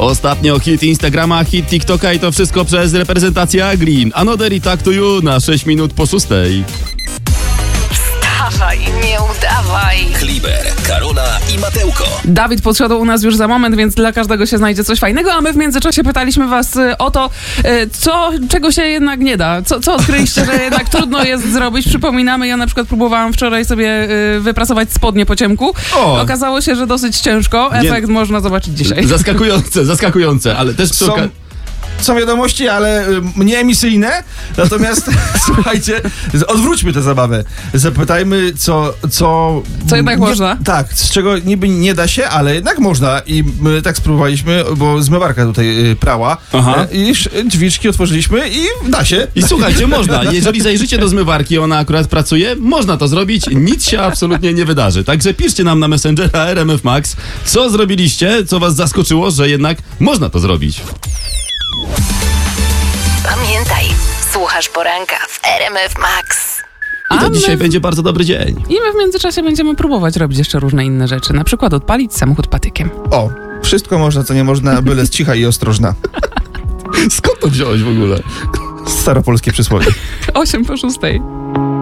Ostatnio hit Instagrama, hit TikToka i to wszystko przez reprezentację Agri. Another i Talk to You na 6 minut po 6. Wstawaj, nie udawaj. Kliber, Karola i Matełko. Dawid podszedł u nas już za moment, więc dla każdego się znajdzie coś fajnego, a my w międzyczasie pytaliśmy was o to, czego się jednak nie da. Co odkryliście, że jednak trudno jest zrobić? Przypominamy, ja na przykład próbowałam wczoraj sobie wyprasować spodnie po ciemku. Okazało się, że dosyć ciężko. Efekt można zobaczyć dzisiaj. Zaskakujące, ale też przy okazji... Są wiadomości, ale nieemisyjne. Natomiast słuchajcie, odwróćmy tę zabawę. Zapytajmy, co jednak można. Tak, z czego niby nie da się, ale jednak można. I my tak spróbowaliśmy, bo zmywarka tutaj prała. I drzwiczki otworzyliśmy i da się. I słuchajcie, można. Jeżeli zajrzycie do zmywarki, ona akurat pracuje, można to zrobić, nic się absolutnie nie wydarzy. Także piszcie nam na Messengera RMF Max, co zrobiliście, co was zaskoczyło, że jednak można to zrobić. Pamiętaj, słuchasz poranka w RMF Max. I to dzisiaj będzie bardzo dobry dzień. I my w międzyczasie będziemy próbować robić jeszcze różne inne rzeczy. Na przykład odpalić samochód patykiem. O, wszystko można, co nie można, byle cicha i ostrożna. Skąd to wziąłeś w ogóle? Staropolskie przysłowie. 8 po 6.